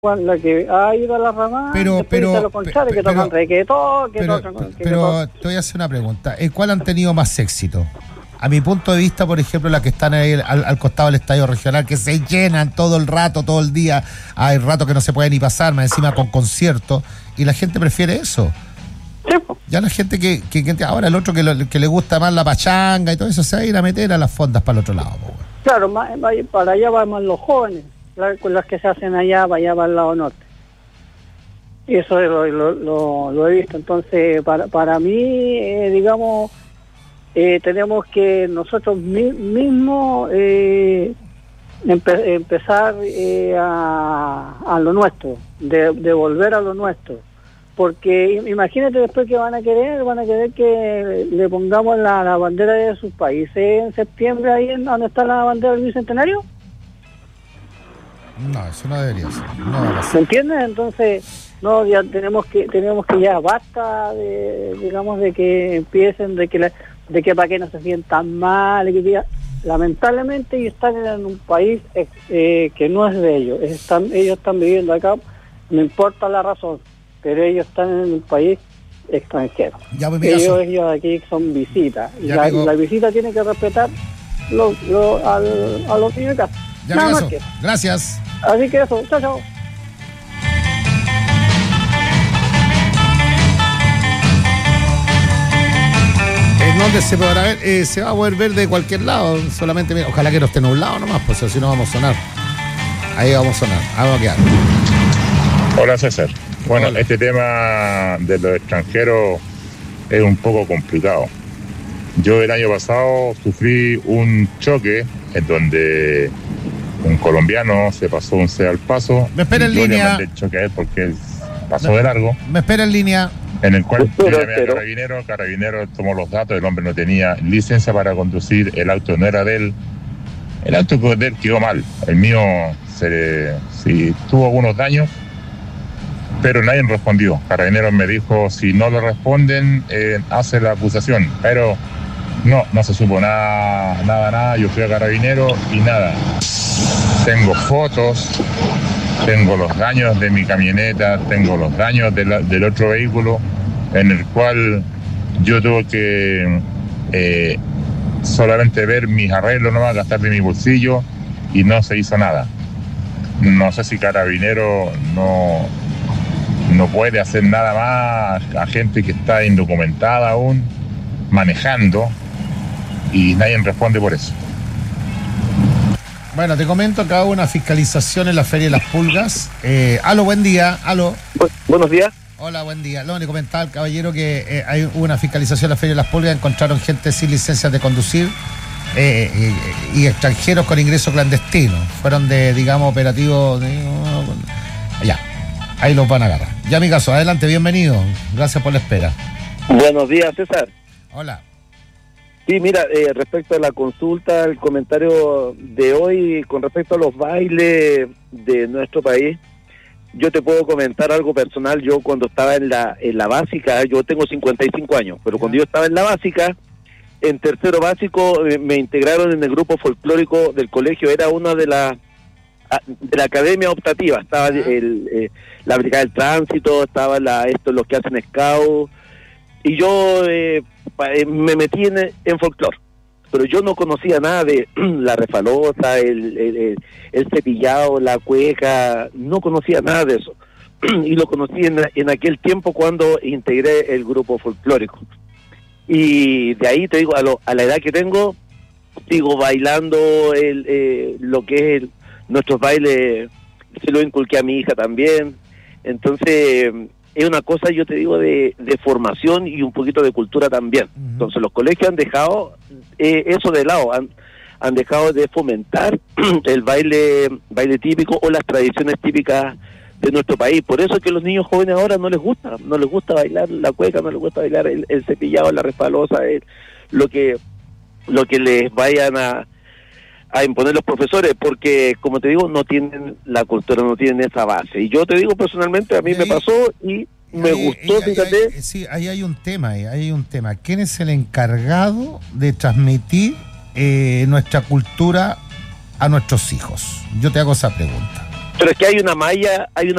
la que ha ido a la ramada, pero lo contrario, que tocan reggaetón, que tocan... Pero te voy a hacer una pregunta. ¿Cuál han tenido más éxito? A mi punto de vista, por ejemplo, las que están ahí al costado del estadio regional, que se llenan todo el rato, todo el día. Hay rato que no se puede ni pasar, más encima con conciertos. Y la gente prefiere eso. Sí. Ya la gente que ahora el otro que le gusta más la pachanga y todo eso, se va a ir a meter a las fondas para el otro lado. Claro, para allá van más los jóvenes. Con las que se hacen allá para el lado norte. Y eso lo he visto. Entonces, para mí, digamos, tenemos que nosotros mismos empezar a lo nuestro, de volver a lo nuestro. Porque imagínate después que van a querer que le pongamos la bandera de sus países en septiembre, ahí donde está la bandera del Bicentenario. No, eso no debería ser. No va a pasar. ¿Me entiendes? Entonces, no, ya tenemos que ya basta digamos, de que empiecen, de que para que no se sientan mal, lamentablemente ellos están en un país que no es de ellos. Ellos están viviendo acá, no importa la razón, pero ellos están en un país extranjero. Ya, pues, ellos aquí son visitas. Y la visita tiene que respetar a los niños de casa. Ya, nada más que. Gracias. Así que eso, chao. ¿En dónde se podrá ver? Se va a poder ver de cualquier lado. Solamente, mira, ojalá que no esté nublado nomás, pues si no vamos a sonar. Ahí vamos a sonar. Vamos a quedar. Hola, César. Bueno, hola. Este tema de los extranjeros es un poco complicado. Yo el año pasado sufrí un choque en donde un colombiano se pasó un C al paso. Me espera en línea. Yo le mandé el choque a él porque él pasó de largo. Me espera en línea. En el cual llamé a Carabinero tomó los datos, el hombre no tenía licencia para conducir, el auto no era de él. El auto de él quedó mal. El mío sí tuvo algunos daños, pero nadie respondió. Carabineros me dijo, si no lo responden, hace la acusación. Pero no se supo nada. Yo fui a Carabineros y nada. Tengo fotos, tengo los daños de mi camioneta, tengo los daños del otro vehículo, en el cual yo tuve que solamente ver mis arreglos, nomás gastar de mi bolsillo, y no se hizo nada. No sé si Carabinero no puede hacer nada más a gente que está indocumentada aún, manejando, y nadie responde por eso. Bueno, te comento que hago una fiscalización en la Feria de las Pulgas. Aló, buen día. Aló. Buenos días. Hola, buen día. Le comentaba al caballero que hay una fiscalización en la Feria de las Pulgas. Encontraron gente sin licencias de conducir y extranjeros con ingreso clandestino. Fueron operativos. Ya, ahí los van a agarrar. Ya, mi caso, adelante, bienvenido. Gracias por la espera. Buenos días, César. Hola. Sí, mira, respecto a la consulta, el comentario de hoy con respecto a los bailes de nuestro país, yo te puedo comentar algo personal. Yo cuando estaba en la básica, yo tengo 55 años, pero cuando yo estaba en la básica, en tercero básico, me integraron en el grupo folclórico del colegio. Era una de la academia optativa. Estaba la Brigada del Tránsito, estaba los que hacen scout, y yo me metí en folclore, pero yo no conocía nada de la refalosa, el cepillado, la cueca, no conocía nada de eso. Y lo conocí en aquel tiempo cuando integré el grupo folclórico. Y de ahí te digo, a la edad que tengo, sigo bailando lo que es nuestros bailes, se lo inculqué a mi hija también. Entonces es una cosa, yo te digo, de formación y un poquito de cultura también. Entonces los colegios han dejado eso de lado, han dejado de fomentar el baile típico o las tradiciones típicas de nuestro país. Por eso es que a los niños jóvenes ahora no les gusta bailar la cueca, no les gusta bailar el cepillado, la resbalosa, lo que les vayan a imponer los profesores, porque como te digo, no tienen la cultura, no tienen esa base. Y yo te digo personalmente, a mí me pasó y me gustó, fíjate. Sí, ahí hay un tema, ¿Quién es el encargado de transmitir nuestra cultura a nuestros hijos? Yo te hago esa pregunta. Pero es que hay una malla